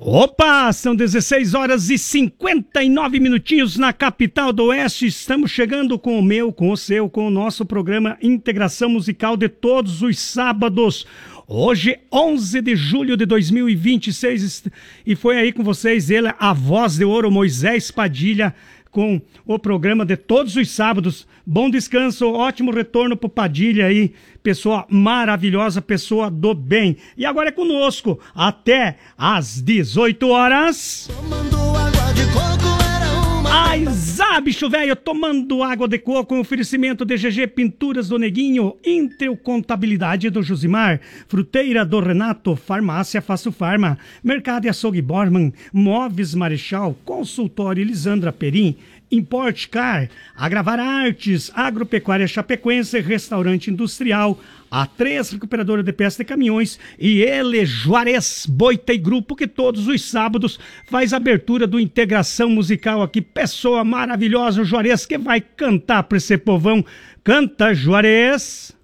Opa, são 16 horas e 59 minutinhos na capital do Oeste. Estamos chegando com o meu, com o seu, com o nosso programa Integração Musical de todos os sábados. Hoje, 11 de julho de 2026, e foi aí com vocês ele, a voz de ouro, Moisés Padilha, com o programa de todos os sábados. Bom descanso, ótimo retorno pro Padilha aí, pessoa maravilhosa, pessoa do bem. E agora é conosco, até às 18 horas. Tomando água de coco era uma... Ai, zá, bicho velho, tomando água de coco, um oferecimento de GG Pinturas do Neguinho, Intel Contabilidade do Josimar, Fruteira do Renato, Farmácia Faço Farma, Mercado e Açougue Borman, Móveis Marechal, Consultório Elisandra Perim, Import Car, Agravar Artes, Agropecuária Chapecoense, Restaurante Industrial, A3 Recuperadora de Peças de Caminhões e ele, Juarez Boita e Grupo, que todos os sábados faz a abertura do Integração Musical aqui. Pessoa maravilhosa, o Juarez, que vai cantar para esse povão. Canta, Juarez!